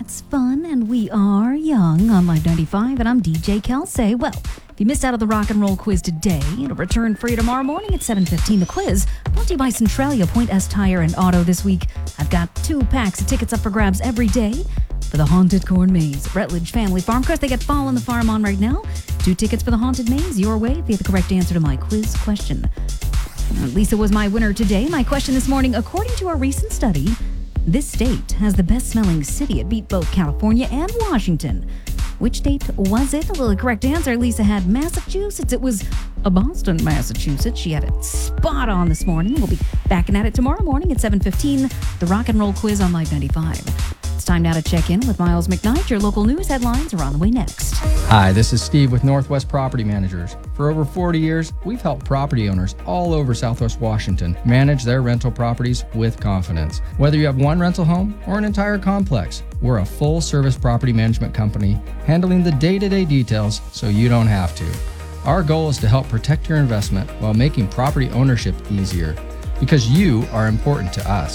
It's fun, and we are young on Live 95, and I'm DJ Kelsey. Well, if you missed out on the rock and roll quiz today, it'll return for you tomorrow morning at 7:15. The quiz brought to you by Centralia, Point S Tire and Auto. This week, I've got 2 packs of tickets up for grabs every day for the Haunted Corn Maze at Rutledge Family Farm. Of course, they get Fall on the Farm on right now. 2 tickets for the Haunted Maze your way if you have the correct answer to my quiz question. Lisa was my winner today. My question this morning, according to a recent study, this state has the best smelling city. It beat both California and Washington. Which state was it? Well, the correct answer, Lisa had Massachusetts. It was Boston, Massachusetts. She had it spot on this morning. We'll be backing at it tomorrow morning at 7:15. The rock and roll quiz on Live 95. It's time now to check in with Miles McKnight. Your local news headlines are on the way next. Hi, this is Steve with Northwest Property Managers. For over 40 years, we've helped property owners all over Southwest Washington manage their rental properties with confidence. Whether you have one rental home or an entire complex, we're a full-service property management company handling the day-to-day details so you don't have to. Our goal is to help protect your investment while making property ownership easier, because you are important to us.